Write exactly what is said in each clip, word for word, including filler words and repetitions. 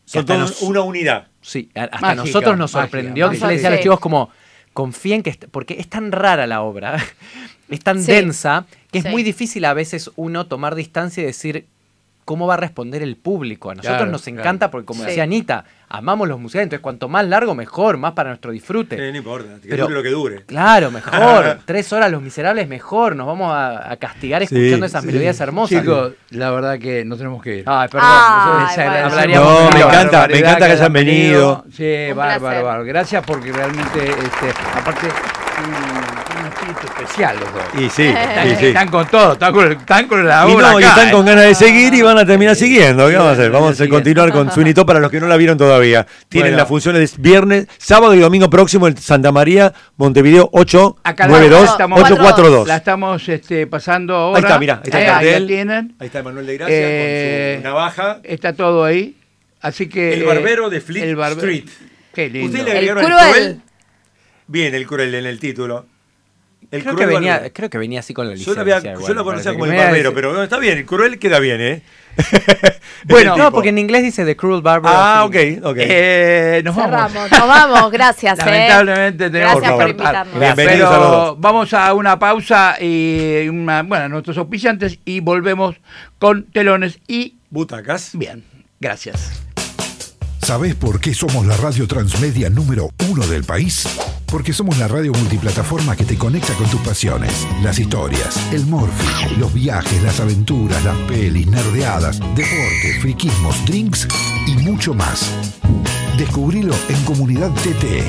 Son todos nos, una unidad. Sí, hasta mágica, nosotros nos sorprendió. Mágica, yo le decía sí. a los chicos como, confíen que... Porque es tan rara la obra, es tan sí. densa, que es sí. muy difícil a veces uno tomar distancia y decir cómo va a responder el público. A nosotros claro, nos encanta claro. porque, como sí. decía Anita, amamos los musicales, entonces cuanto más largo, mejor, más para nuestro disfrute. Eh, no importa, que Pero, dure lo que dure. Claro, mejor. Tres horas Los Miserables, mejor. Nos vamos a, a castigar escuchando sí, esas sí. melodías hermosas. Chicos, la verdad que no tenemos que ir. Ay, perdón. Ay, bueno. Hablaríamos no, me encanta, me encanta que, que hayan venido. venido. Sí, bárbaro, bárbaro. Gracias porque realmente, este, aparte... un espíritu especial los dos. Y sí, están, y sí. están con todo, están con, están con la obra. Y, no, acá, y están ¿eh? con ganas de seguir y van a terminar siguiendo. ¿Qué vamos a hacer? Vamos a continuar con Sweeney Todd para los que no la vieron todavía. Tienen bueno. las funciones de viernes, sábado y domingo próximo en Santa María, Montevideo ocho nueve dos ocho cuatro dos. La estamos este, pasando ahora. Ahí está, mirá, ahí está el cartel. Ahí la tienen. Ahí está Manuel de Gracia eh, con su navaja. Está todo ahí. Así que el barbero de Fleet el barbe Street. Qué lindo. ¿Usted le agregaron el el cruel? cruel? Bien, el cruel en el título. El creo, que venía, creo que venía así con la licencia. Yo lo, había, igual, yo lo conocía como el barbero, decir... pero bueno, está bien, el cruel queda bien, ¿eh? Bueno, no, porque en inglés dice The Cruel Barber. Ah, ok, ok. Eh, nos Cerramos, vamos. nos vamos, gracias. Lamentablemente eh. tenemos Gracias que por invitarnos. Bienvenidos pero a los dos. Vamos a una pausa y una, bueno, nuestros auspiciantes y volvemos con telones y butacas. Bien, gracias. ¿Sabés por qué somos la radio transmedia número uno del país? Porque somos la radio multiplataforma que te conecta con tus pasiones, las historias, el morfi, los viajes, las aventuras, las pelis, nerdeadas, deportes, friquismos, drinks y mucho más. Descubrilo en Comunidad T T.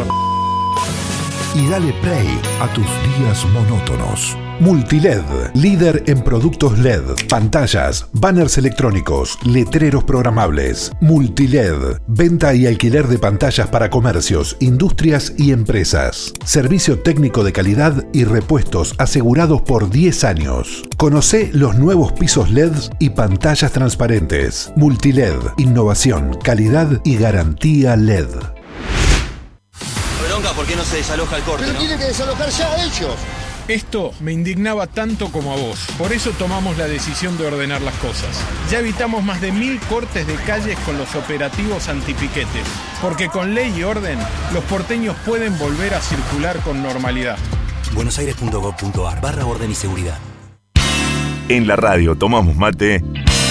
Y dale play a tus días monótonos. Multiled, líder en productos L E D, pantallas, banners electrónicos, letreros programables. Multiled, venta y alquiler de pantallas para comercios, industrias y empresas. Servicio técnico de calidad y repuestos asegurados por diez años. Conocé los nuevos pisos L E Ds y pantallas transparentes. Multiled, innovación, calidad y garantía L E D. ¿Por qué no se desaloja el corte? Pero ¿no? tiene que desalojar ya ellos. Esto me indignaba tanto como a vos. Por eso tomamos la decisión de ordenar las cosas. Ya evitamos más de mil cortes de calles con los operativos antipiquetes. Porque con ley y orden, los porteños pueden volver a circular con normalidad. buenosaires punto gov punto ar barra orden y seguridad. En la radio tomamos mate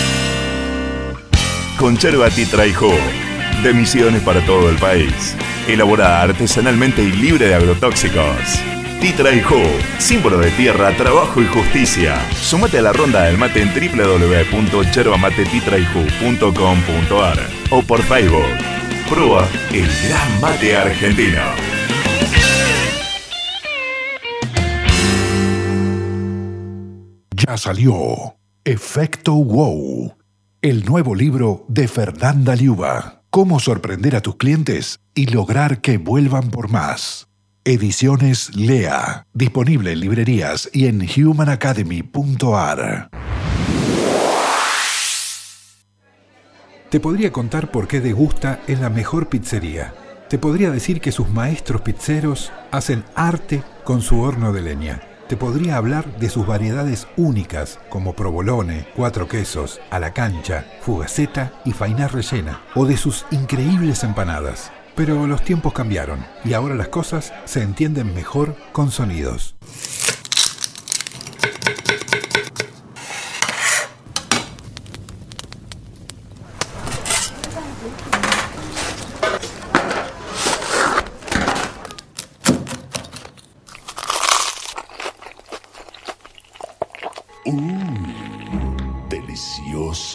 con yerba Titra y Jugo, de Misiones para todo el país. Elaborada artesanalmente y libre de agrotóxicos. Titra y Jugo, símbolo de tierra, trabajo y justicia. Sumate a la ronda del mate en doble u doble u doble u punto yerba mate titra y ju punto com punto ar o por Facebook. Prueba el gran mate argentino. Ya salió Efecto Wow, el nuevo libro de Fernanda Liuba. Cómo sorprender a tus clientes y lograr que vuelvan por más. Ediciones Lea. Disponible en librerías y en human academy punto ar. Te podría contar por qué Degusta es la mejor pizzería. Te podría decir que sus maestros pizzeros hacen arte con su horno de leña. Te podría hablar de sus variedades únicas como provolone, cuatro quesos, a la cancha, fugaceta y fainá rellena, o de sus increíbles empanadas. Pero los tiempos cambiaron y ahora las cosas se entienden mejor con sonidos. Uh, delicioso.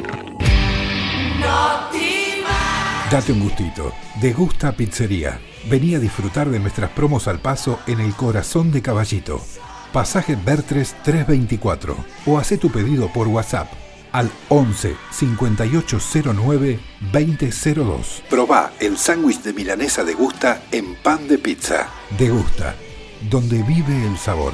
Date un gustito. Degusta Pizzería. Vení a disfrutar de nuestras promos al paso en el corazón de Caballito. Pasaje Bertres trescientos veinticuatro. O hacé tu pedido por WhatsApp al once cincuenta y ocho cero nueve veinte cero dos. Probá el sándwich de milanesa Degusta en pan de pizza. Degusta, donde vive el sabor.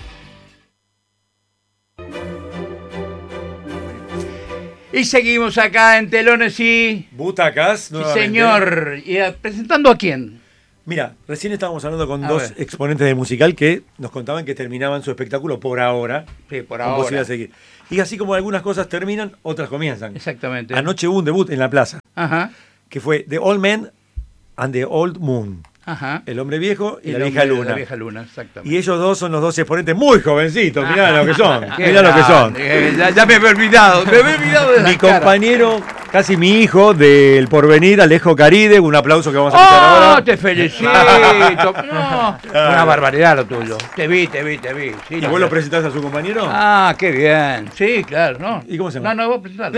Y seguimos acá en Telones y... Butacas, sí, nuevamente. señor. ¿Y a, presentando a quién? Mira, recién estábamos hablando con A dos ver. exponentes de musical que nos contaban que terminaban su espectáculo por ahora. Sí, por con ahora. posibilidad de seguir. Y así como algunas cosas terminan, otras comienzan. Exactamente. Anoche hubo un debut en la plaza. Ajá. que fue The Old Man and the Old Moon. Ajá. El hombre viejo y, y la vieja luna. La vieja luna, exactamente. Y ellos dos son los dos exponentes muy jovencitos, mirá lo que son. Mirá lo que son. Eh, ya, ya me he olvidado, me he olvidado de Mi compañero, cara. Casi mi hijo del porvenir, Alejo Caride, un aplauso que vamos a escuchar oh, ahora. ¡Oh, te felicito! No, una barbaridad lo tuyo. Te vi, te vi, te vi. Sí, ¿Y no, vos no. lo presentás a su compañero? Ah, qué bien. Sí, claro, ¿no? ¿Y cómo se llama? No, no, vos presentalo.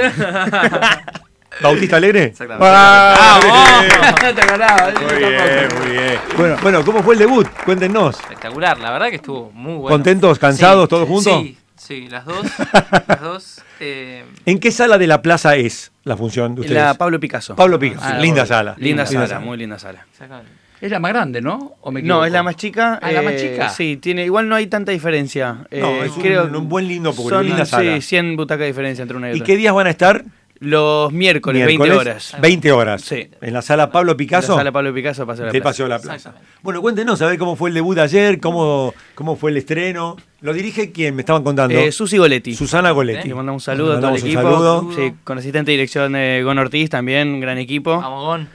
¿Bautista Alegre? Exactamente. ¡Ah! ¡Ah! Te ganaba. Muy bien, muy bien. Bueno, bueno, ¿cómo fue el debut? Cuéntenos. Espectacular, la verdad que estuvo muy bueno. ¿Contentos, cansados, sí, todos juntos? Sí, sí, las dos. las dos eh... ¿En qué sala de la plaza es la función de ustedes? La Pablo Picasso. Pablo Picasso, Ah, linda Pablo. sala. Linda, linda sala, sala, muy linda sala. Es la más grande, ¿no? ¿O me equivoco? No, es la más chica. ¿Ah, la más eh, chica? Sí, tiene, igual no hay tanta diferencia. No, Eh, es un, creo, un buen lindo público, son, linda sala. Sí, cien butacas de diferencia entre una y ¿Y otra. qué días van a estar? Los miércoles, Miércoles, veinte horas. veinte horas. Sí. En la sala Pablo Picasso. En la sala Pablo Picasso, Paseo de la del Plaza. Paseo de la Plaza. Bueno, cuéntenos, a ver cómo fue el debut de ayer, cómo, cómo fue el estreno. ¿Lo dirige quién? Me estaban contando. Eh, Susi Goletti. Susana Goletti. Le mandamos un saludo a todo el un equipo. saludo. Sí, con asistente de dirección de Gon Ortiz también, gran equipo. Vamos, Gon.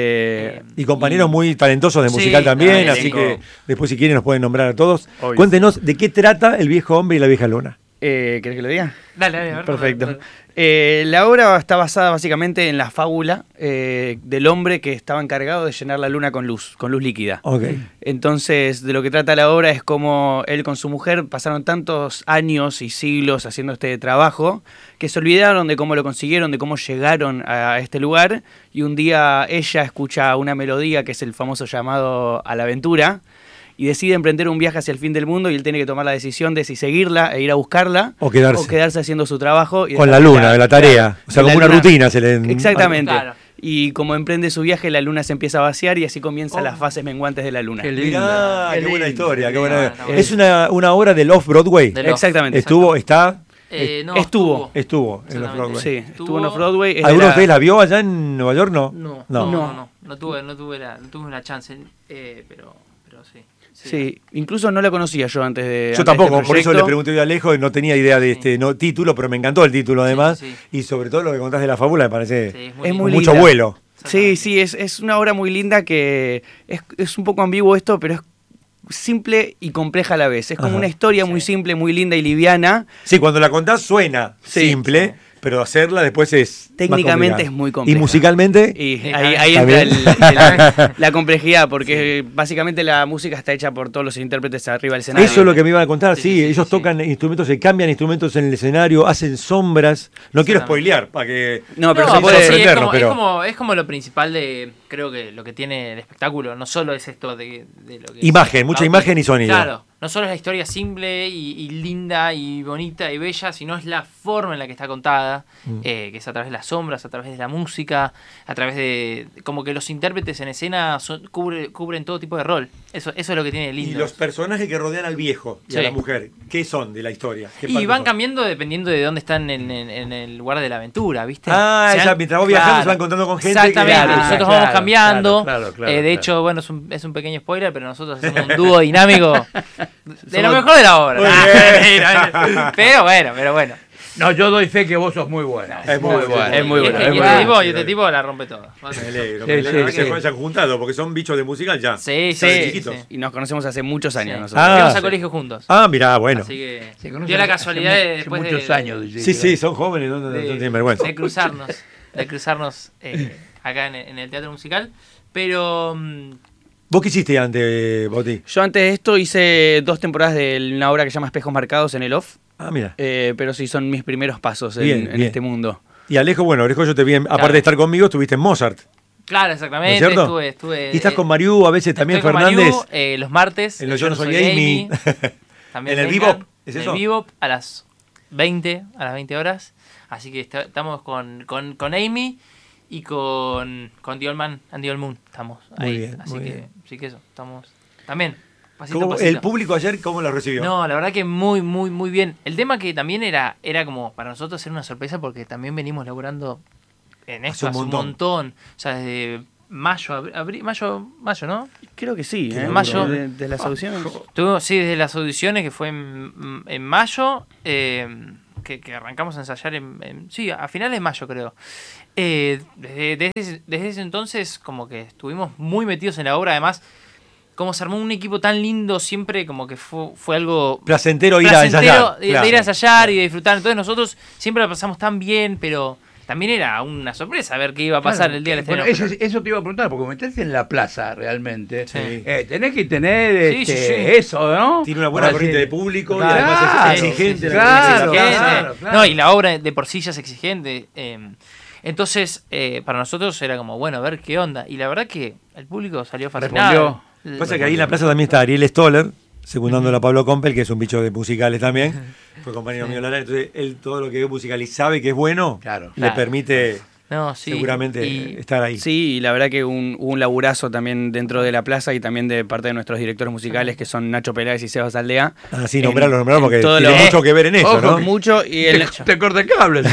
Eh, Y compañeros muy talentosos de Sí, musical también, no, así elenco. que después si quieren nos pueden nombrar a todos. Obvio. Cuéntenos de qué trata El viejo hombre y la vieja luna. eh, ¿Querés que lo diga? Dale, dale, a ver. Perfecto. dale, dale. Eh, la obra está basada básicamente en la fábula eh, del hombre que estaba encargado de llenar la luna con luz, con luz líquida. Ok. Entonces, de lo que trata la obra es cómo él con su mujer pasaron tantos años y siglos haciendo este trabajo que se olvidaron de cómo lo consiguieron, de cómo llegaron a este lugar, y un día ella escucha una melodía que es el famoso llamado a la aventura y decide emprender un viaje hacia el fin del mundo, y él tiene que tomar la decisión de si seguirla e ir a buscarla O quedarse. o quedarse haciendo su trabajo. Y Con la dejar luna, de la tarea. claro, O sea, la como una luna- rutina se le. Exactamente. Claro. Y como emprende su viaje, la luna se empieza a vaciar y así comienzan Oh. las fases menguantes de la luna. Qué lindo. Mirá, qué, Qué buena lindo. historia. Qué Qué buena... lindo. Es una, una obra del Off-Broadway. Del Off. Exactamente. Estuvo, está. Eh, no, Estuvo. Estuvo en Exactamente. Off-Broadway. Sí, Estuvo- estuvo en Off-Broadway. es de ¿Alguno de la- ustedes la vio allá en Nueva York? No. No, No. no, no, no, no tuve, no tuve la, no tuve la chance, eh, pero, pero sí. Sí, incluso no la conocía yo antes de. antes Yo de tampoco, este por eso le proyecto. pregunté yo a Alejo, no tenía idea de este no, título, pero me encantó el título además. sí, Y sobre todo lo que contás de la fábula me parece Sí, es Es lindo. muy mucho linda. vuelo. Sí, sí, es, es una obra muy linda que es, es un poco ambiguo esto, pero es simple y compleja a la vez. Es como Ajá. una historia muy simple, muy linda y liviana. Sí, cuando la contás suena Sí. simple, pero hacerla después es. más Técnicamente complicado. es muy compleja. ¿Y musicalmente? Y Sí, ahí, también. ahí entra el- ¿También? el- la complejidad, porque básicamente la música está hecha por todos los intérpretes arriba del escenario. Eso es lo que me iban a contar, sí, Sí, sí, ellos sí. tocan instrumentos, se cambian instrumentos en el escenario, hacen sombras. No quiero Exactamente. spoilear para que. No, pero No, se pero puede- sí, es, sorprendernos, como, pero- es, como, es como lo principal de, creo que lo que tiene el espectáculo, no solo es esto de, de lo que Imagen, es, mucha audio. imagen y sonido. Claro, no solo es la historia simple y, y linda y bonita y bella, sino es la forma en la que está contada, Mm. eh, que es a través de las sombras, a través de la música, a través de, como que los intérpretes en escena son- cubre- cubren todo tipo de rol. Eso, eso es lo que tiene de Y lindo. los personajes que rodean al viejo y a Sí. la mujer, ¿qué son de la historia? ¿Qué Y parte van son? cambiando dependiendo de dónde están en, en- en el lugar de la aventura, ¿viste? Ah, Se ya, han- mientras vos viajando claro. se van encontrando con gente. Exactamente, que- nosotros claro, vamos cambiando. claro, claro, claro, Eh, de claro. hecho, bueno, es un, es un pequeño spoiler, pero nosotros hacemos un dúo dinámico de lo Somos- mejor de la obra. Muy Ah, bien. mentira, pero bueno, pero bueno. No, yo doy fe que vos sos muy buena. Es muy buena. Es muy Y bueno, este- es y muy este bueno. tipo, y este tipo la rompe toda. Me alegro, Sí, me alegro sí, que sí. se hayan juntado, porque son bichos de musical ya. Sí, Son sí, chiquitos. sí. Y nos conocemos hace muchos años Sí. nosotros. Ah, Fuimos a sí. colegio juntos. Ah, mirá, bueno. Así que Se conocen dio la hace casualidad mu- de hace después muchos de, años. dice, Sí, sí, claro. son jóvenes, no, no, no de, tienen vergüenza. de cruzarnos, de cruzarnos eh, acá en, en el teatro musical. Pero mm, ¿Vos qué hiciste antes, Boti? Yo antes de esto hice dos temporadas de una obra que se llama Espejos Marcados en el Off, Ah, mira. eh, pero sí son mis primeros pasos en, Bien, en bien. este mundo. Y Alejo, bueno, Alejo, yo te vi, en- aparte Claro. de estar conmigo, estuviste en Mozart. claro, ¿No exactamente. es cierto? Estuve, estuve, Y estás eh, con Mariú, a veces también estoy con Fernández. Mariú, eh, los martes. En los Yo Yo no soy Amy. También En el vengan, Bebop, ¿es en eso? el Bebop a las veinte, a las veinte horas. Así que está- estamos con, con, con Amy y con, con The Old Man and the Old Moon. Estamos Muy ahí. bien, Así muy que, bien. sí que eso, estamos también. Pasito a ¿Cómo- pasito. ¿El público ayer cómo lo recibió? No, la verdad que muy, muy, muy bien. El tema que también era, era como para nosotros era una sorpresa porque también venimos laburando en esto Hace hace un un montón. montón. O sea, desde mayo, abri- abri- mayo, mayo, ¿no? Creo que sí, ¿eh? Mayo. De, de las audiciones. Tuvimos, sí, desde las audiciones que fue en, en mayo. eh, que, que arrancamos a ensayar en, en, sí, a finales de mayo creo. Eh, desde, desde, desde ese entonces como que estuvimos muy metidos en la obra, además como se armó un equipo tan lindo, siempre como que fue, fue algo placentero ir placentero a ensayar, de, claro, de ir a ensayar claro. y de disfrutar. Entonces nosotros siempre la pasamos tan bien, pero también era una sorpresa ver qué iba a pasar claro, el día del bueno, estreno. eso, eso te iba a preguntar, porque meterse en la plaza realmente, Sí. eh, tenés que tener Sí, este, sí, sí. eso, ¿no? Tiene una buena Para corriente decir- de público Claro, y además es Sí, exigente. sí, la claro, corriente de exigente. plaza. claro, claro. No, y la obra de por sí ya es exigente. Eh, entonces, eh, para nosotros era como, bueno, a ver qué onda. Y la verdad que el público salió fascinado. Respondió. Pasa que ahí en la plaza también está Ariel Stoller, secundándolo a Pablo Compel, que es un bicho de musicales también. Fue compañero mío de la Lara, entonces él todo lo que ve musical y sabe que es bueno, Claro. le Claro. permite No, sí. seguramente Y- estar ahí. Sí, y la verdad que un, hubo un laburazo también dentro de la plaza y también de parte de nuestros directores musicales, que son Nacho Peláez y Sebas Aldea. Ah, sí, En- nombrarlo, nombrarlo, en porque todo tiene lo- mucho que ver en eso, Ojo, ¿no? Mucho y el, Te, te corta cables.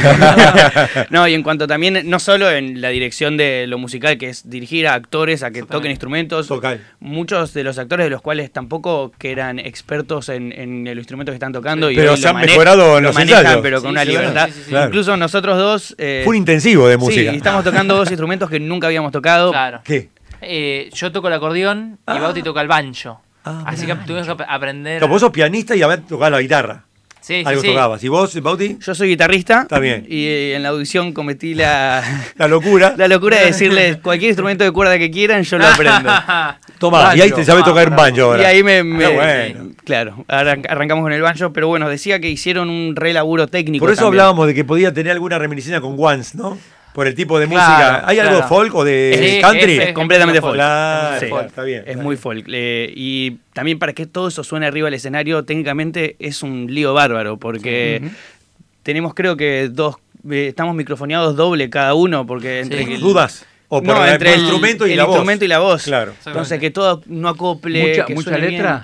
no, y en cuanto también, no solo en la dirección de lo musical, que es dirigir a actores a que toquen instrumentos, Total. muchos de los actores de los cuales tampoco que eran expertos en, en el instrumento que están tocando. Y Pero hoy se lo han mane- mejorado en lo los manejan, ensayos. pero con Sí, una sí, libertad. sí, sí, sí. Claro. Incluso nosotros dos... eh, Fue un intensivo de música. Sí, estamos tocando dos instrumentos que nunca habíamos tocado. Claro. ¿Qué? Eh, yo toco el acordeón y Ah. Bauti toca el banjo. Ah, Así mirá. que tuvimos que ap- aprender. Vos sos pianista y a ver tocás la guitarra. Sí, sí, Algo sí. tocabas. ¿Y vos, Bauti? Yo soy guitarrista. Está bien. Y eh, en la audición cometí la, La locura. la locura de decirles cualquier instrumento de cuerda que quieran, yo lo aprendo. Tomá, y ahí te sabés Ah, tocar un bravo. banjo ahora. Y ahí me... me- Ah, bueno. Claro, arran- arrancamos con el banjo, pero bueno, decía que hicieron un re laburo técnico. Por eso también. hablábamos de que podía tener alguna reminiscencia con Once, ¿no? Por el tipo de Claro, música. ¿Hay algo claro. folk o de Sí, country? es- Es completamente folk. Claro, Sí. claro, está bien. Es está muy bien. folk. Eh, y también para que todo eso suene arriba del escenario, técnicamente es un lío bárbaro, porque tenemos creo que dos, eh, estamos microfoneados doble cada uno, porque entre Sí. que el- ¿Dudas? O por no, la- entre el el instrumento y el la voz. instrumento y la voz. Claro. Entonces que todo no acople. Mucha, que mucha suene letra.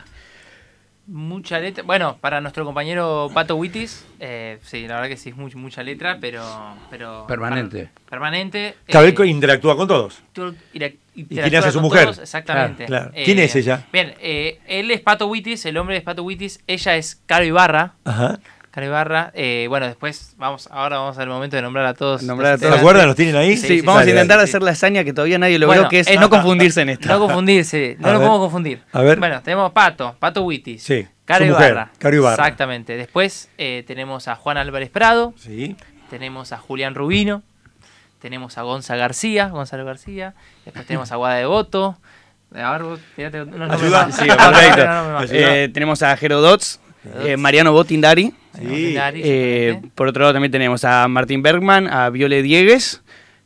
Mucha letra. Bueno, para nuestro compañero Pato Wittis, eh, sí, la verdad que sí es mucha, mucha letra, pero. pero Permanente. para- permanente. Cada eh, vez interactúa con todos. tú- ira- quién hace interactúa su con mujer? todos, exactamente. Claro, claro. Eh, ¿Quién es ella? Bien, eh, él es Pato Wittis, el hombre es Pato Wittis, ella es Caro Ibarra. Ajá. Caro Ibarra, eh, bueno, después vamos, ahora vamos al momento de nombrar a todos. Nombrar a los todos. ¿Se acuerdan? ¿Los tienen ahí? Sí, Sí, sí, vamos Dale, a intentar dale. hacer la hazaña que todavía nadie logró, Bueno, que es es- no confundirse en esto. No confundirse, no A lo ver. podemos confundir. A ver. Bueno, tenemos Pato, Pato Wittis. Sí, Caro su mujer, Ibarra. Caro Ibarra. Exactamente. Después eh, tenemos a Juan Álvarez Prado, Sí. tenemos a Julián Rubino, tenemos a Gonza García, Gonzalo García, después tenemos a Guada Devoto. A ver, vos, tirate unos nombres Ayuda. más. Sí, perfecto. Unos nombres más. Eh, tenemos a Jero Dots, eh, Mariano Botindari. Sí. Dari, Eh, exactamente. por otro lado también tenemos a Martín Bergman, a Viole Diegues.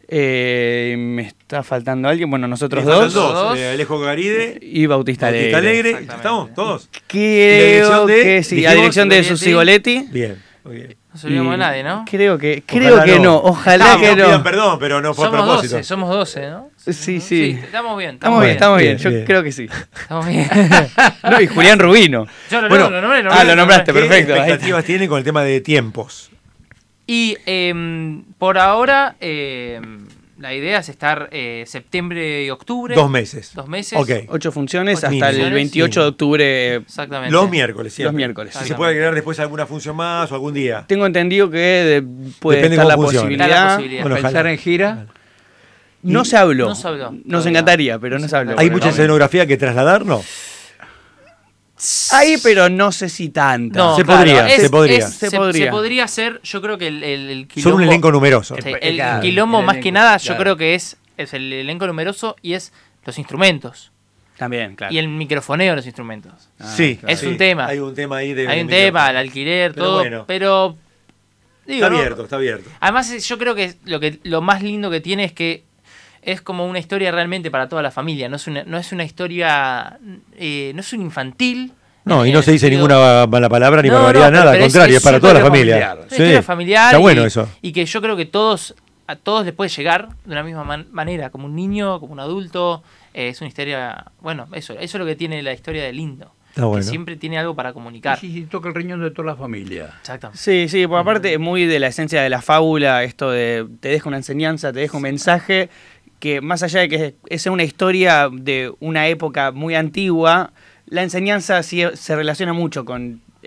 Eh, me está faltando alguien, bueno, nosotros Le faltan dos. dos. Eh, Alejo Garide, Y Bautista, Bautista Alegre. Alegre. ¿Estamos? ¿Todos? Creo dirección de- que sí, a dijimos, dirección de Sugoletti. Susigoletti. Bien, muy bien. No se olvidamos Y de nadie, ¿no? Creo que, Ojalá creo que no. no, ojalá Estamos, que pidan no. perdón, pero no fue a Somos propósito. doce, somos doce, ¿no? Sí, sí. estamos bien. Estamos bien, estamos bien, bien, yo bien. creo que sí. Estamos bien. No, y Julián Rubino. Yo lo, Bueno, lo nombré, lo ah, nombré, lo nombraste, ¿Qué perfecto. ahí está. expectativas tiene con el tema de tiempos? Y eh, por ahora, eh, la idea es estar eh, septiembre y octubre. Dos meses. Dos meses. Ok. Ocho funciones Ocho hasta el funciones. veintiocho de octubre. Exactamente. Los miércoles, siempre. Los miércoles. ¿Y se puede agregar después alguna función más o algún día? Tengo entendido que de- puede Depende estar la cómo funcione. Está la posibilidad. posibilidad. Bueno, Pensar ojalá. en gira. No se habló. No se habló. Nos Todavía. encantaría, pero no se habló. ¿Hay por el mucha momento. escenografía que trasladar? No. Hay, pero no sé si tanta. No, Se claro, podría, es- se podría. es- Se se, podría. se podría hacer, yo creo que el, el, el Son quilombo... un elenco numeroso. Sí, El- el claro, quilombo el más elenco, que nada, yo claro. creo que es, es el elenco numeroso y es los instrumentos. También, claro. Y el microfoneo de los instrumentos. Sí. Es sí. un tema. Hay un tema ahí de. Hay un de tema, el micrófono. alquiler, Pero todo, bueno. pero... digo, Está ¿no? abierto, está abierto. Además, yo creo que lo, que lo más lindo que tiene es que es como una historia realmente para toda la familia. No es una, no es una historia... eh, no es un infantil. No, y en no el se dice sentido- ninguna mala palabra ni No, barbaridad, no, nada. Al pero es- contrario, es, es para toda la súper familia. familiar. Es una historia familiar. Está y- bueno eso. Y que yo creo que todos a todos les puede llegar de una misma man- manera, como un niño, como un adulto. Eh, es una historia... Bueno, eso, eso es lo que tiene la historia de lindo. Está bueno. Que siempre tiene algo para comunicar. Sí, sí, toca el riñón de toda la familia. Exactamente. Sí, sí, por aparte es muy de la esencia de la fábula, esto de te deja una enseñanza, te deja un mensaje, que más allá de que es una historia de una época muy antigua, la enseñanza sí se relaciona mucho con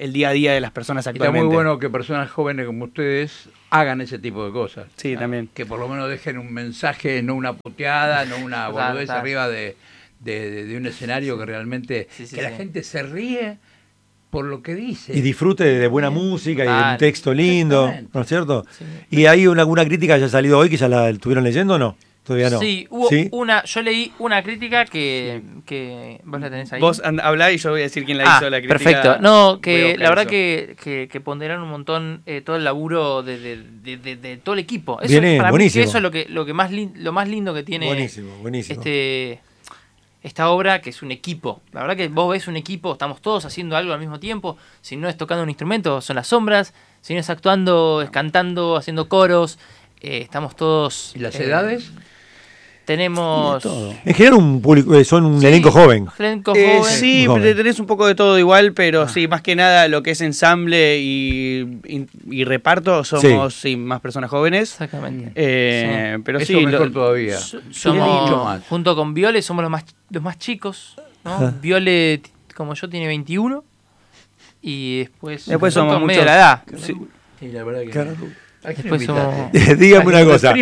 el día a día de las personas actualmente. Está muy bueno que personas jóvenes como ustedes hagan ese tipo de cosas. Sí, ¿no? También. Que por lo menos dejen un mensaje, no una puteada, no una boludez arriba de, de, de, de un escenario que realmente... Sí, sí, que sí. La gente se ríe por lo que dice. Y disfrute de buena sí. música y de un texto lindo, ¿no es cierto? Sí. ¿Y hay una, alguna crítica que haya salido hoy que ya la estuvieron leyendo o no? Todavía no. Sí, hubo ¿Sí? una, yo leí una crítica que, que vos la tenés ahí. Vos hablá y yo voy a decir quién la ah, hizo la crítica. Perfecto. No, que la verdad que, que, que ponderaron un montón eh, todo el laburo de, de, de, de, de todo el equipo. Eso, Viene, para buenísimo. mí, eso es lo que, lo que más lin, lo más lindo que tiene buenísimo, buenísimo. este esta obra, que es un equipo. La verdad que vos ves un equipo, estamos todos haciendo algo al mismo tiempo. Si no es tocando un instrumento, son las sombras. Si no es actuando, es cantando, haciendo coros. Eh, estamos todos... ¿Y las eh, edades? Tenemos... En general un público, son un sí, elenco joven. Elenco eh, joven. Sí, joven. Tenés un poco de todo igual, pero ah. sí, más que nada lo que es ensamble y, y, y reparto somos sí. Sí, más personas jóvenes. Exactamente. Eh, sí. Pero Eso sí, mejor lo, todavía. Somos, junto con Viole, somos los más, los más chicos, ¿no? Ah. Viole, como yo, tiene veintiuno. Y después... Después somos muchos. De la edad. Sí. Sí, la verdad que... Claro. Después somos... Dígame una cosa.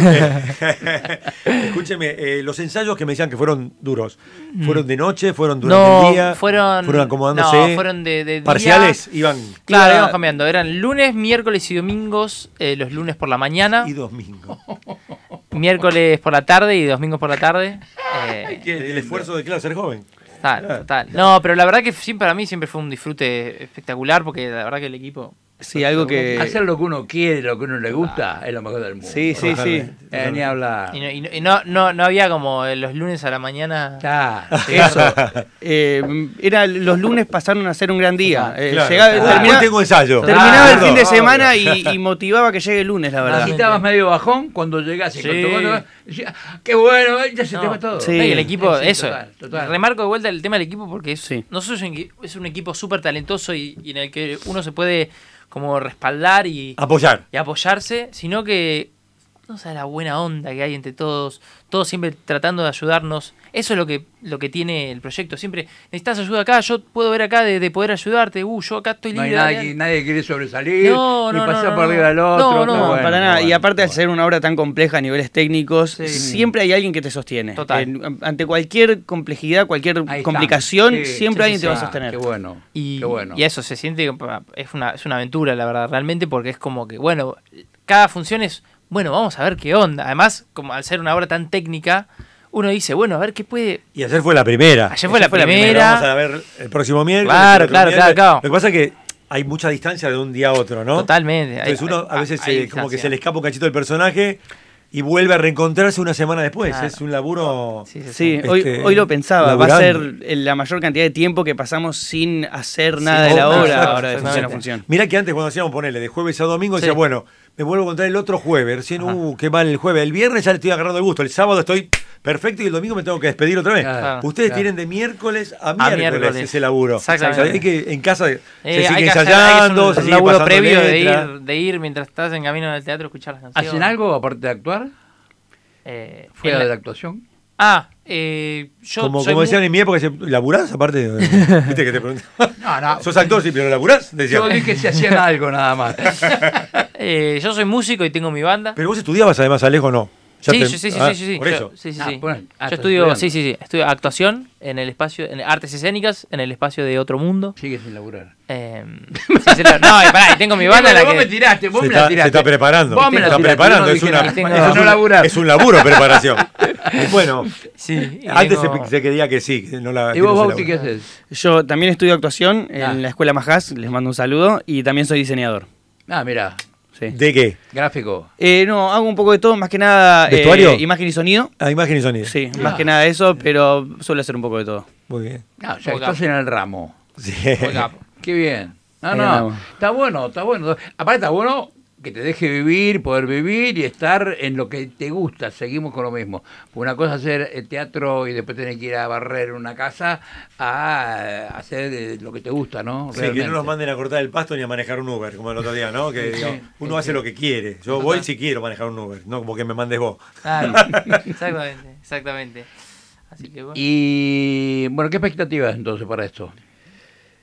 Escúcheme, eh, los ensayos que me decían que fueron duros, ¿fueron de noche? ¿Fueron durante no, el día? Fueron, ¿Fueron acomodándose? No, fueron de, de ¿Parciales? Día. Iban. Claro, íbamos cambiando. Eran lunes, miércoles y domingos. Eh, los lunes por la mañana. Y domingos. Miércoles por la tarde y domingos por la tarde. Eh, el esfuerzo de, claro, ser joven. Total, total. No, pero la verdad que sí, para mí siempre fue un disfrute espectacular, porque la verdad que el equipo... Sí, algo que... Hacer lo que uno quiere, lo que uno le gusta, ah. es lo mejor del mundo. Sí, sí, sí. Eh, ni hablar. Y, no, y, no, y no, no, no había como los lunes a la mañana... Ah, eso. eh, era, los lunes pasaron a ser un gran día. Eh, claro. llegaba, ah, terminaba, tengo ensayo. Terminaba ah, el fin de no, semana no. y, y motivaba que llegue el lunes, la verdad. Así estabas medio bajón cuando llegás y sí. cuando decías, qué bueno, ya se no. te va todo. Sí. No, y el equipo, sí, eso. Total, total. Remarco de vuelta el tema del equipo porque es, sí. nosotros es un equipo súper talentoso y, y en el que uno se puede... como respaldar y apoyar y apoyarse, sino que no sé, la buena onda que hay entre todos, todos siempre tratando de ayudarnos. Eso es lo que lo que tiene el proyecto. Siempre necesitas ayuda acá, yo puedo ver acá de, de poder ayudarte. Uh, yo acá estoy libre. No hay nadie, nadie quiere sobresalir, no, ni no, pasar no, por arriba del otro. No, no, no bueno, para nada. Bueno, y aparte, bueno. al ser una obra tan compleja a niveles técnicos, sí. siempre hay alguien que te sostiene. Total. Eh, ante cualquier complejidad, cualquier complicación, sí, siempre sí, alguien sí, te va a sostener. Qué bueno. Y, qué bueno. Y eso se siente, es una, es una aventura, la verdad, realmente, porque es como que, bueno, cada función es, bueno, vamos a ver qué onda. Además, como al ser una obra tan técnica, uno dice, bueno, a ver qué puede... Y ayer fue la primera. Ayer fue, ayer la, fue primera. la primera. Vamos a ver el próximo miércoles. Claro, claro, miércoles. claro, claro. Lo que pasa es que hay mucha distancia de un día a otro, ¿no? Totalmente. Entonces hay, uno hay, a veces hay se, como que se le escapa un cachito del personaje y vuelve a reencontrarse una semana después. Claro. Es un laburo... Sí, sí, sí. Este, hoy, hoy lo pensaba. Laburando. Va a ser la mayor cantidad de tiempo que pasamos sin hacer nada sí, de la obra exacto, ahora de función a función. Mirá que antes cuando hacíamos ponerle de jueves a domingo, sí. decía, bueno, me vuelvo a encontrar el otro jueves. Recién, Ajá. uh, qué mal el jueves. El viernes ya le estoy agarrando el gusto. El sábado estoy perfecto y el domingo me tengo que despedir otra vez. Claro, Ustedes claro. tienen de miércoles a miércoles, a miércoles. ese laburo. Exactamente. O sea, hay que en casa eh, se sigue hay ensayando, un, se un sigue laburo pasando previo de letra. ir, de ir mientras estás en camino al teatro a escuchar las canciones. ¿Hacen algo aparte de actuar? Eh, ¿Fuera la... de la actuación? Ah, eh, yo Como, soy como decían muy... en mi época, ¿laburás aparte? ¿Viste que te preguntaba? No, no. ¿Sos actor? Sí, pero ¿laburás? Decía. Yo dije que se hacían algo nada más. eh, yo soy músico y tengo mi banda. Pero vos estudiabas además, Alejo, ¿no? Sí, te... sí, sí, ah, sí, sí, sí. Por eso. Yo, sí, sí, ah, sí. Bueno, ah, yo estudio, sí, sí, sí. Estudio actuación en el espacio, en artes escénicas, en el espacio de Otro Mundo. Sigue sin laburar. Eh, sí, sí, no, y pará, y tengo mi banda. Sí, la vos que... me tiraste, vos se me está, la tiraste. Se está preparando. Vos me la está tiraste, preparando. No es, una, tengo... es, no un, laburar. es un laburo preparación. Bueno, sí, antes tengo... se, se quería que sí. Que no la, ¿Y vos, Bauti, qué haces? Yo también estudio actuación en ah. la Escuela Majás, les mando un saludo, y también soy diseñador. Ah, mira. Sí. ¿De qué? Gráfico. Eh, no, hago un poco de todo, más que nada ¿Vestuario? Eh, imagen y sonido. Ah, imagen y sonido. Sí, ah. más que nada eso, pero suelo hacer un poco de todo. Muy bien. No, ya estás en el ramo. Sí. Qué bien. No, no, está bueno, está bueno. Aparte está bueno que te deje vivir, poder vivir y estar en lo que te gusta. Seguimos con lo mismo. Una cosa es hacer teatro y después tener que ir a barrer una casa a hacer lo que te gusta, ¿no? Sí, realmente. Que no nos manden a cortar el pasto ni a manejar un Uber, como el otro día, ¿no? Que digo, uno sí, hace sí. lo que quiere. Yo Ajá. voy si quiero manejar un Uber, no como que me mandes vos. Ah, exactamente, exactamente. Así que bueno. Y bueno, ¿qué expectativas entonces para esto?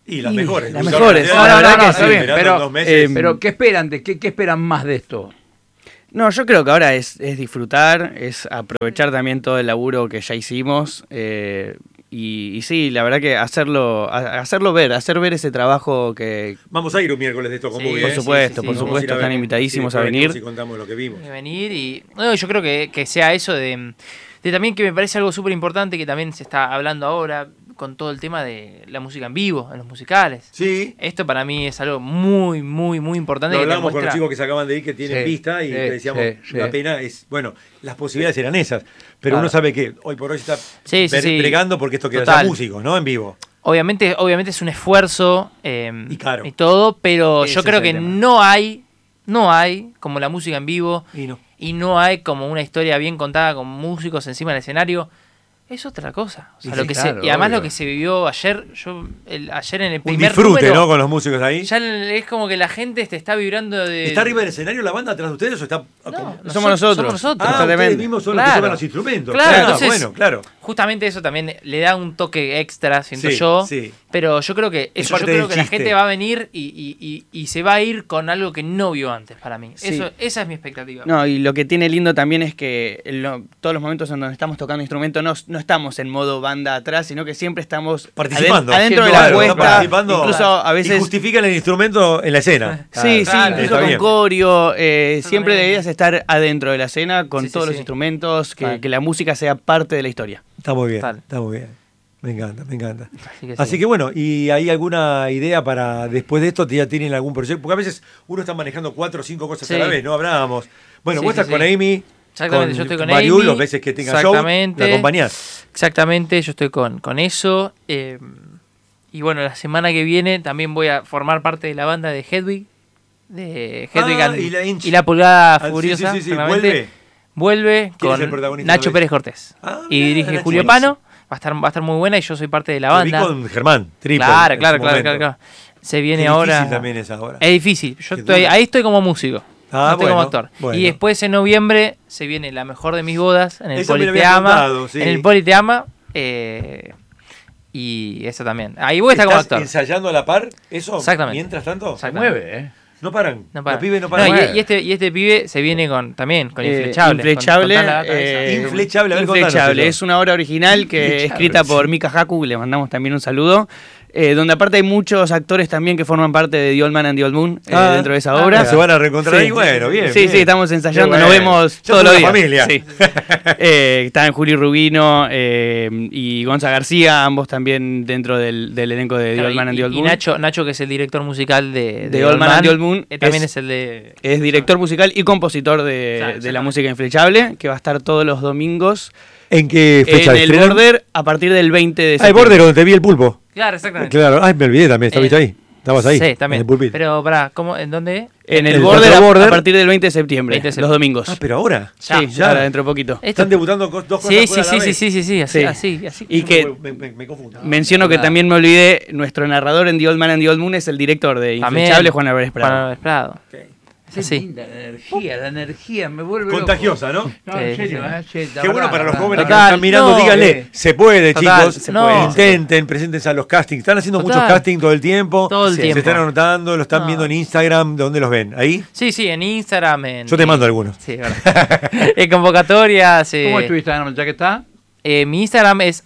Y las mejores. Las mejores. No, no, no, no, está bien. Pero, eh, pero ¿qué esperan? De, qué, ¿Qué esperan más de esto? No, yo creo que ahora es, es disfrutar, es aprovechar también todo el laburo que ya hicimos. Eh, y, y sí, la verdad que hacerlo a, hacerlo ver, hacer ver ese trabajo que... Vamos a ir un miércoles de esto con sí, Buggy, por ¿eh? supuesto, sí, sí, por sí. supuesto, están invitadísimos sí, a venir. Y contamos lo que vimos. De venir y... No, yo creo que, que sea eso de, de también que me parece algo súper importante que también se está hablando ahora con todo el tema de la música en vivo, en los musicales. Sí. Esto para mí es algo muy, muy, muy importante. Lo que hablamos muestra... con los chicos que se acaban de ir, que tienen sí, pista, y sí, le decíamos, sí, la sí. pena es, bueno, las posibilidades eran esas, pero Claro. uno sabe que hoy por hoy se está Sí, sí, bre- sí. bregando porque esto queda Total. ya músicos, ¿no? En vivo. Obviamente, obviamente es un esfuerzo eh, Y caro. y todo, pero Ese yo es creo el que tema. no hay, no hay como la música en vivo Y no. y no hay como una historia bien contada con músicos encima del escenario. Es otra cosa. O sea, Y lo sí, que claro, se, y además obvio. lo que se vivió ayer, yo el, ayer en el Un primer disfrute, número, ¿no? Con los músicos ahí. ya es como que la gente te está vibrando de... ¿Está arriba del escenario la banda atrás de ustedes o está...? No, Somos nosotros. Somos nosotros. Ah, Totalmente. ustedes mismos son los que Claro. tocan los instrumentos. Claro, Ah, entonces- bueno, claro. Justamente eso también le da un toque extra, siento Sí, yo. sí. Pero yo creo que Es eso, yo parte creo del que la chiste. gente va a venir y, y- y- y se va a ir con algo que no vio antes para mí. Sí. Eso, esa es mi expectativa. No, y lo que tiene lindo también es que en lo- todos los momentos en donde estamos tocando instrumentos no, no estamos en modo banda atrás, sino que siempre estamos Participando. aden- adentro de Claro, la están puesta. participando. Incluso a Y veces... justifican el instrumento en la escena. Sí, sí, Claro, incluso está con bien. corio, eh, Eso siempre también. deberías estar adentro de la escena con Sí, sí, todos sí. los instrumentos, que, Claro. que la música sea parte de la historia. Está muy bien, Total. está muy bien. Me encanta, me encanta. Así que, Así sí. que bueno, ¿y hay alguna idea para después de esto? ¿Ya tienen algún proyecto? Porque a veces uno está manejando cuatro o cinco cosas Sí. a la vez, ¿no? Hablábamos. Bueno, Sí, vos sí, estás sí. con Amy. Exactamente, yo estoy con Mariú, Amy. los veces que tenga show, Exactamente. la acompañás. Exactamente, yo estoy con, con eso. eh, y bueno, la semana que viene también voy a formar parte de la banda de Hedwig. De Hedwig Ah, and- y la Inch. y la Pulgada Ah, sí, Furiosa. sí, sí, sí. exactamente. ¿Vuelve? Vuelve ¿Quién es el con protagonista Nacho de Pérez Cortés. Ah, y mirá, dirige Nacho. Julio Pano. Va a, estar, va a estar muy buena y yo soy parte de la Lo vi banda. con Germán, Triple. Claro, en claro, su claro, momento. claro, claro. Se viene Qué ahora. difícil también es ahora. Es difícil. Yo Qué estoy, duro. ahí estoy como músico. Ah, no estoy bueno, como actor. bueno. Y después en noviembre se viene La Mejor de mis bodas en el Eso me lo Poli habías Te Ama. contado, sí. En el Poli Te Ama. eh, y eso también. Ahí voy a estar como ¿Estás actor. ensayando a la par? ¿Eso? Exactamente. Mientras tanto. Se Exactamente. mueve, ¿eh? No paran. No para. Los pibes no No, paran. y, y este, y este pibe se viene con también con Eh, Inflechable. con- Inflechable, contá la data eh, esa. Inflechable, a ver, contanos Inflechable, eso. es una obra original que Inflechable, escrita por sí. Mika Haku, le mandamos también un saludo, eh, donde aparte hay muchos actores también que forman parte de The Old Man and the Old Moon eh, Ah, dentro de esa ah, obra. se van a reencontrar Sí. ahí, bueno, bien. Sí, bien. sí, estamos ensayando, Qué nos bueno. vemos Ya todos son los una días. familia. Sí. Eh, están Juli Rubino eh, y Gonza García, ambos también dentro del, del elenco de The Claro, Old Man y, and the Old y Moon. Nacho, Nacho, que es el director musical de, The Old Man and the Old Moon, eh, también es- es, el de... Es director musical y compositor de, Claro, de la exactamente. música inflechable, que va a estar todos los domingos ¿En qué fecha en el estrenan? Border a partir del veinte de Ah, el septiembre. Border, donde te vi el pulpo. Claro, exactamente. Claro, ay, me olvidé también, ¿estabas Eh, ahí? ¿Estabas ahí? Sí, también. En el pulpito. Pero, pará, ¿cómo, ¿en dónde? En el, El Border, Teatro a, Border. a partir del veinte de septiembre, veinte de los septiembre. domingos. Ah, pero ahora. Sí, ya. ahora dentro de poquito. Esto- Están debutando co- dos cosas Sí, sí, fuera a la sí, sí, vez. sí, sí, sí, así, Sí. así, así. Y Yo que me, me- me confundo. menciono que verdad. también me olvidé, nuestro narrador en The Old Man and the Old Moon es el director de También. Inflechable, Juan Álvarez Prado. Juan Álvarez Prado. Ok. Qué Sí. linda la energía, la energía me vuelve Contagiosa, ¿no? loco. No, Sí, en serio, sí. ¿eh? Sí, la Qué bueno verdad, para los la jóvenes verdad. que nos Total, están mirando, no, díganle, eh. se puede, Total, chicos, se puede. intenten, preséntense a los castings. Están haciendo Total. muchos castings todo el tiempo. Todo el se, tiempo. Se están anotando, lo están No. viendo en Instagram, ¿de dónde los ven? ¿Ahí? Sí, sí, en Instagram. En, Yo te mando algunos. Sí, es verdad. En convocatorias. eh, ¿Cómo es tu Instagram ya que está? eh, mi Instagram es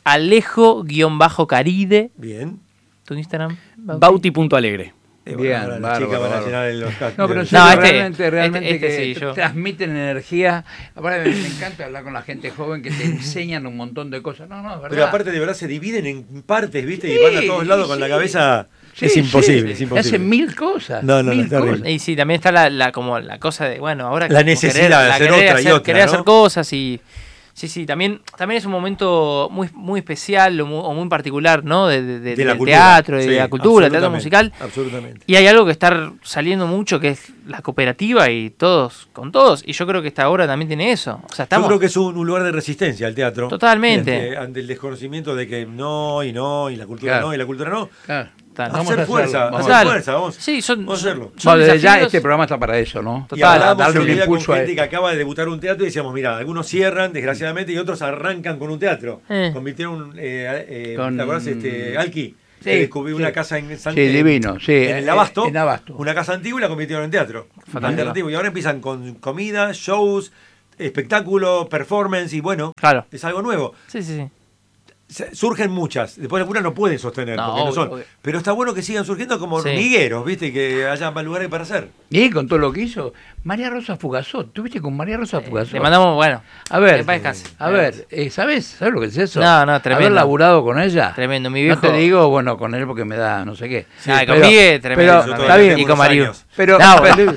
alejo-caride. Bien. ¿Tu Instagram? Bauti.alegre. Eh, Bien, ahora las bárbaro, chicas van a bárbaro. llenar en los castings. No, pero en Sí. serio, No, este- realmente, realmente este- este que sí, yo. transmiten energía. Aparte, me, me encanta hablar con la gente joven que te enseñan un montón de cosas. No, no, es verdad. Pero aparte de verdad se dividen en partes, ¿viste? Y van a todos lados con la sí. cabeza. Sí, es sí, imposible, es te imposible. hacen mil cosas. No, no, no, mil es terrible. cosas. Y sí, también está la, la como la cosa de, bueno, ahora La como necesidad querer- de la hacer querer otra y hacer- otra, querer ¿no? hacer cosas y sí, sí, también también es un momento muy muy especial o muy, o muy particular, ¿no? De, de- de- De la del cultura, teatro, de sí, la cultura, el teatro absolutamente, musical. Absolutamente. Y hay algo que está saliendo mucho que es la cooperativa y todos con todos. Y yo creo que esta obra también tiene eso. O sea, estamos Yo creo que es un, un lugar de resistencia al teatro. Totalmente. Este, ante el desconocimiento de que no, y no, y la cultura Claro. no, y la cultura no. Claro. Tal. Vamos a hacer hacerlo, fuerza, vamos a hacer hacerlo. fuerza, vamos. Sí, son, Vamos a hacerlo. son Bueno, desde ya desafíos- este programa está para eso, ¿no? Y Total, hablábamos darle el un otro día con impulso a gente él. que acaba de debutar un teatro y decíamos, mira, algunos cierran, desgraciadamente, y otros arrancan con un teatro. Eh. Convirtieron, eh, eh, Con- ¿te acordás? Este, Alki. Sí, descubrí sí. una casa en San Sí, divino, sí. En el Abasto, en Abasto. Una casa antigua y la convirtieron en teatro. Alternativo. Y ahora empiezan con comida, shows, espectáculo, performance y bueno, claro. es algo nuevo. Sí, sí, sí. Surgen muchas, después algunas no pueden sostener no, porque obvio, no son. Obvio. Pero está bueno que sigan surgiendo como sí. hormigueros, ¿viste? Que haya más lugares para hacer. Y con todo lo que hizo, María Rosa Fugazot, ¿tuviste con María Rosa eh, Fugazot? Le mandamos, bueno, a ver, a ver, eh, ¿sabes? ¿Sabes lo que es eso? No, no, tremendo. Haber laburado con ella. Tremendo, mi viejo. No te digo, bueno, con él porque me da no sé qué. Sí, ah, con Miguel, tremendo. Pero, está bien, y con Mario. Pero, no, pero,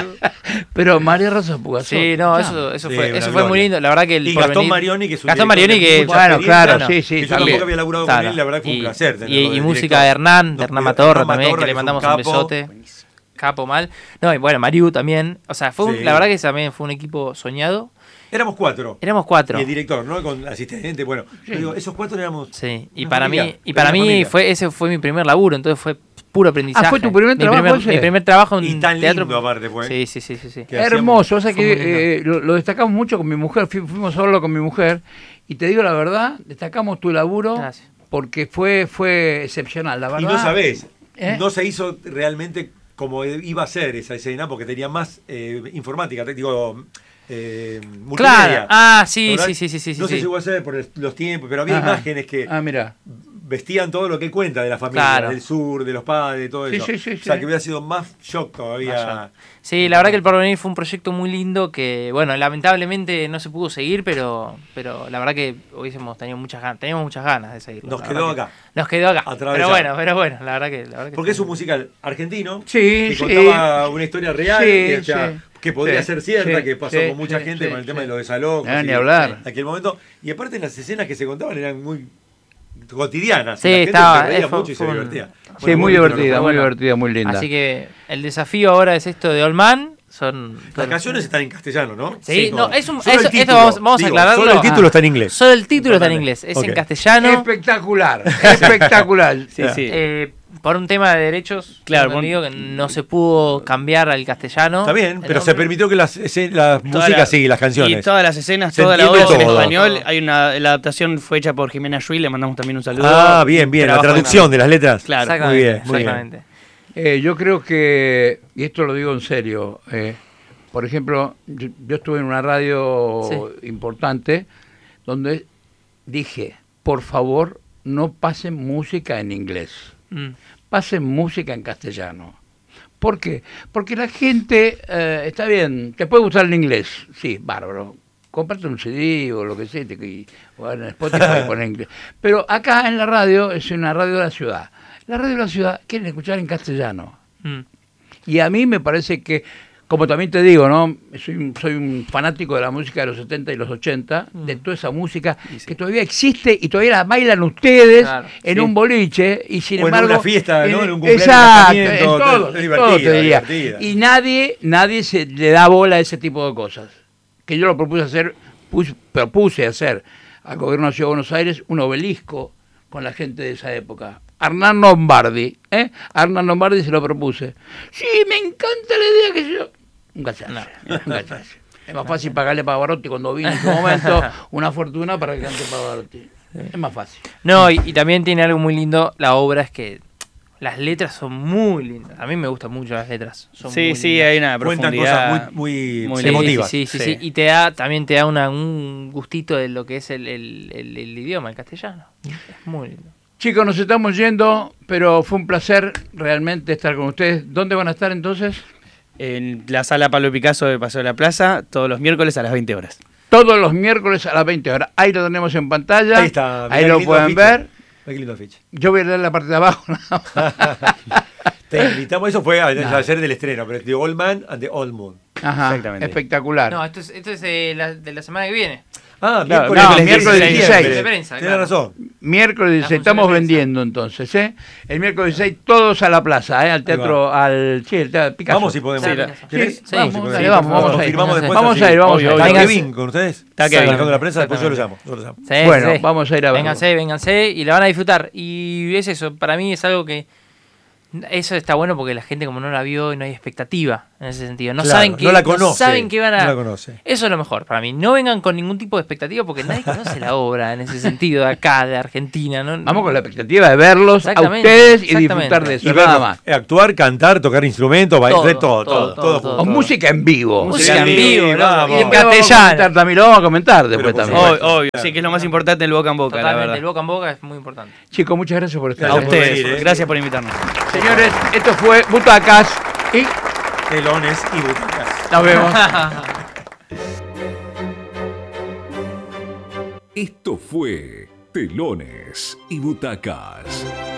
pero María Rosa Fugazot. Sí, no, eso, eso sí, fue, eso fue muy lindo. La verdad que el y Gastón Marioni, que es un Gastón Marioni, que bueno, claro, sí, sí. Yo tampoco había laburado con él, la verdad que fue un placer. Y música de Hernán, de Hernán Matorra también, que le mandamos un besote. Capo mal. No, y bueno, Mariu también. O sea, fue un, sí. la verdad que también fue un equipo soñado. Éramos cuatro. Éramos cuatro. Y el director, ¿no? Con asistente, bueno. Sí. Digo, esos cuatro éramos. Sí, y para familia, mí, y para mí fue, ese fue mi primer laburo, entonces fue puro aprendizaje. Ah, fue tu primer mi trabajo. Primer, mi primer trabajo en y tan teatro. Lindo, aparte, fue. Sí, sí, sí, sí, sí. Hermoso, o sea que eh, lo, lo destacamos mucho con mi mujer, fuimos a verlo con mi mujer, y te digo la verdad, destacamos tu laburo. Gracias. Porque fue, fue excepcional, la verdad. Y no sabés, ¿eh? No se hizo realmente como iba a ser esa escena, porque tenía más eh, informática, te digo, eh, multimedia. Claro, ah, sí, sí, sí, sí, sí. No sí, se llegó a hacer por los tiempos, pero había Ajá. imágenes que ah, mira. vestían todo lo que él cuenta de la familia, claro. del sur, de los padres, de todo sí, eso. Sí, sí, o sea, sí. que hubiera sido más shock todavía. Sí, la verdad que el Porvenir fue un proyecto muy lindo que, bueno, lamentablemente no se pudo seguir, pero pero la verdad que hubiésemos tenido muchas ganas, teníamos muchas ganas de seguirlo. Nos quedó acá. Nos quedó acá. Pero bueno, pero bueno, la verdad que... La verdad que porque es un musical argentino sí, que sí. contaba una historia real, sí, que, o sea, sí. que podría sí, ser cierta, sí, que pasó sí, con mucha sí, gente sí, con el sí. tema de los desalojos. No, ni hablar. En aquel momento. Y aparte las escenas que se contaban eran muy cotidianas. Sí, la gente estaba, se reía fue, mucho y se fue, divertía. Sí, bueno, muy divertida, muy bueno. divertida, muy linda. Así que el desafío ahora es esto de Olman. Son las canciones están en castellano, ¿no? Sí, sí no, es un, eso, esto vamos, vamos digo, a aclararlo. Solo el título ah. está en inglés. Solo el título está en inglés, es okay. en castellano. Espectacular, espectacular. sí, sí. Eh, por un tema de derechos, claro, por... digo que no se pudo cambiar al castellano. Está bien, pero se permitió que las, las músicas sí, las canciones. Y todas las escenas, se toda la obra en español. Hay una, la adaptación fue hecha por Jimena Shui, le mandamos también un saludo. Ah, bien, bien, la traducción de las letras. Claro, muy bien, muy exactamente. bien. Eh, yo creo que, y esto lo digo en serio, eh, por ejemplo, yo, yo estuve en una radio sí. importante donde dije, por favor, no pasen música en inglés, mm. pasen música en castellano. ¿Por qué? Porque la gente, eh, está bien, te puede gustar el inglés, sí, bárbaro, cómprate un C D o lo que sea, te, o en Spotify poner inglés. Pero acá en la radio, es una radio de la ciudad, la radio de la ciudad quieren escuchar en castellano. Mm. Y a mí me parece que, como también te digo, ¿no? Soy, soy un fanático de la música de los setenta y los ochenta, mm. de toda esa música sí. que todavía existe y todavía la bailan ustedes claro, en sí. un boliche y sin o embargo... en una fiesta, en, ¿no? En un cumpleaños, exacto, en todo, es en todo te diría. Y nadie, nadie se le da bola a ese tipo de cosas. Que yo lo propuse hacer, puse, propuse hacer al gobierno de la Ciudad de Buenos Aires un obelisco con la gente de esa época. Hernán Lombardi, ¿eh? Hernán Lombardi se lo propuse. Sí, me encanta la idea que yo... Un cachazo, no. un cachazo. Es más fácil pagarle a Pavarotti cuando vino en su momento una fortuna para que cante Pavarotti. Es más fácil. No, y, y también tiene algo muy lindo, la obra es que las letras son muy lindas. A mí me gustan mucho las letras. Son sí, muy sí, lindas. hay una profundidad. Cuentan cosas muy, muy, muy sí, emotivas. Sí sí, sí, sí, sí. Y te da, también te da una, un gustito de lo que es el, el, el, el idioma, el castellano. Es muy lindo. Chicos, nos estamos yendo, pero fue un placer realmente estar con ustedes. ¿Dónde van a estar entonces? En la sala Pablo Picasso de Paseo de la Plaza, todos los miércoles a las veinte horas. Todos los miércoles a las veinte horas. Ahí lo tenemos en pantalla. Ahí está. Ahí lo pueden afiche. ver. Qué lindo afiche. Yo voy a leer la parte de abajo. Te invitamos, eso fue ayer del estreno, pero es The Old Man and the Old Moon. Ajá, exactamente. Espectacular. No, esto es, esto es de, la, de la semana que viene. Ah, claro, miércoles, no, miércoles dieciséis. Tienes claro. razón. Miércoles dieciséis, estamos vendiendo entonces, ¿eh? El miércoles dieciséis todos a la plaza, ¿eh? Al teatro, al... Sí, el teatro Picasso. Vamos si podemos ir. Sí, sí, vamos, sí, vamos, sí, vamos, vamos a ir. Vamos, vamos a ir, vamos a ir. ¿Está Kevin con ustedes? Está Kevin. Con la prensa, después yo lo llamo. Yo lo llamo. Sí, bueno, sí. vamos a ir a verlo. Vénganse, vénganse y la van a disfrutar. Y es eso, para mí es algo que Eso está bueno porque la gente como no la vio, no hay expectativa en ese sentido. No claro, saben que no la conoce, no saben que van a. No la conoce. Eso es lo mejor para mí. No vengan con ningún tipo de expectativa porque nadie conoce la obra en ese sentido de acá, de Argentina. ¿no? Vamos con la expectativa de verlos a ustedes y disfrutar de eso. Y nada más. Actuar, cantar, tocar instrumentos, bailar, todo, todo, todo, todo, todo, todo. O música en vivo. Música en vivo, vivo ¿no? Y en castellano. También lo vamos a comentar después también. Obvio, obvio. Sí, que es lo más importante el boca en boca, Totalmente, la verdad. el boca en boca es muy importante. Chicos, muchas gracias por estar. A ustedes, venir, ¿eh? Gracias por invitarnos. Señores, esto fue Butacas y Telones y Butacas. Nos vemos. Esto fue Telones y Butacas.